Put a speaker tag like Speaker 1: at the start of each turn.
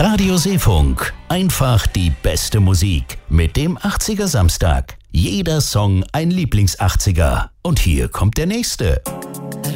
Speaker 1: Radio Seefunk. Einfach die beste Musik. Mit dem 80er Samstag. Jeder Song ein Lieblings-80er. Und hier kommt der nächste.